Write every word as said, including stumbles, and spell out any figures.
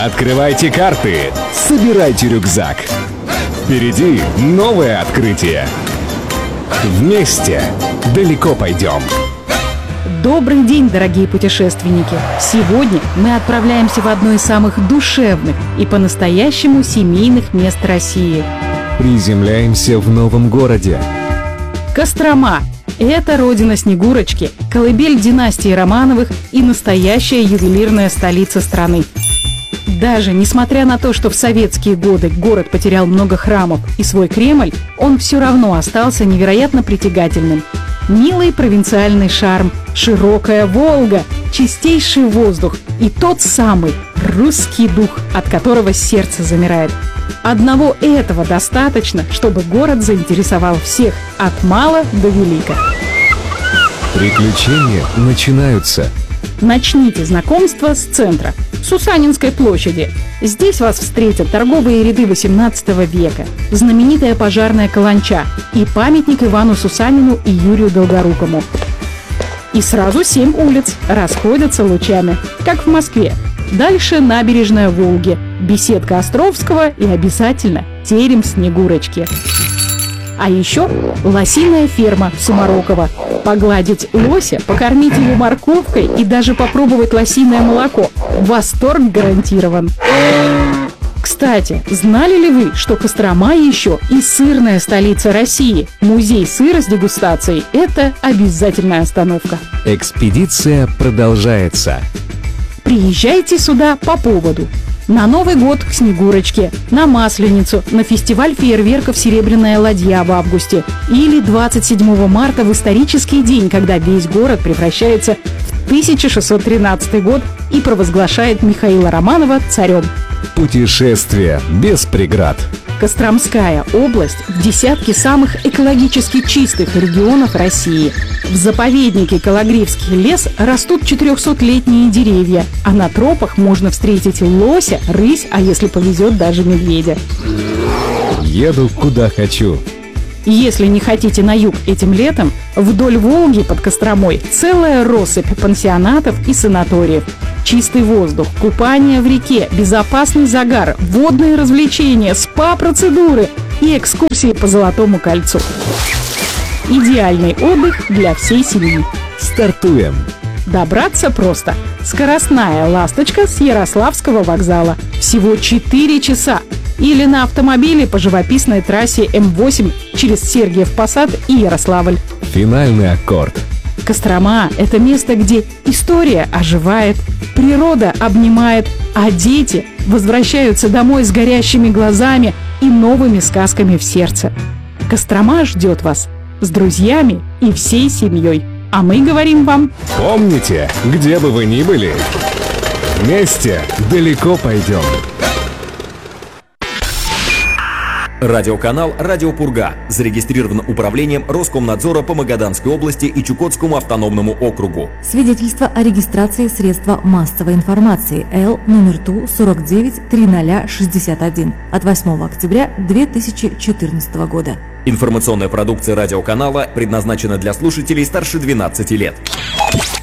Открывайте карты, собирайте рюкзак. Впереди новое открытие. Вместе далеко пойдем. Добрый день, дорогие путешественники! Сегодня мы отправляемся в одно из самых душевных и по-настоящему семейных мест России. Приземляемся в новом городе. Кострома – это родина Снегурочки, колыбель династии Романовых и настоящая ювелирная столица страны. Даже несмотря на то, что в советские годы город потерял много храмов и свой Кремль, он все равно остался невероятно притягательным. Милый провинциальный шарм, широкая Волга, чистейший воздух и тот самый русский дух, от которого сердце замирает. Одного этого достаточно, чтобы город заинтересовал всех от мала до велика. Приключения начинаются. Начните знакомство с центра, с Сусанинской площади. Здесь вас встретят торговые ряды восемнадцатого века, знаменитая пожарная каланча и памятник Ивану Сусанину и Юрию Долгорукому. И сразу семь улиц расходятся лучами, как в Москве. Дальше набережная Волги, беседка Островского и обязательно терем Снегурочки. А еще лосиная ферма Сумароково. Погладить лося, покормить его морковкой и даже попробовать лосиное молоко. Восторг гарантирован. Кстати, знали ли вы, что Кострома еще и сырная столица России? Музей сыра с дегустацией – это обязательная остановка. Экспедиция продолжается. Приезжайте сюда по поводу. На Новый год к Снегурочке, на Масленицу, на фестиваль фейерверков «Серебряная ладья» в августе или двадцать седьмого марта в исторический день, когда весь город превращается в тысяча шестьсот тринадцатый год и провозглашает Михаила Романова царем. Путешествие без преград. Костромская область в десятке самых экологически чистых регионов России. В заповеднике Кологривский лес растут четырехсотлетние деревья, а на тропах можно встретить лося, рысь, а если повезет, даже медведя. Еду куда хочу. Если не хотите на юг этим летом, вдоль Волги под Костромой целая россыпь пансионатов и санаториев. Чистый воздух, купание в реке, безопасный загар, водные развлечения, спа-процедуры и экскурсии по Золотому кольцу. Идеальный отдых для всей семьи. Стартуем! Добраться просто. Скоростная «Ласточка» с Ярославского вокзала. Всего четыре часа. Или на автомобиле по живописной трассе эм восемь через Сергиев Посад и Ярославль. Финальный аккорд. Кострома – это место, где история оживает, природа обнимает, а дети возвращаются домой с горящими глазами и новыми сказками в сердце. Кострома ждет вас с друзьями и всей семьей. А мы говорим вам: помните, где бы вы ни были, вместе далеко пойдем. Радиоканал «Радио Пурга» зарегистрирован управлением Роскомнадзора по Магаданской области и Чукотскому автономному округу. Свидетельство о регистрации средства массовой информации Л номер Ту сорок девять триста шестьдесят один от восьмого октября две тысячи четырнадцатого года. Информационная продукция радиоканала предназначена для слушателей старше двенадцати лет.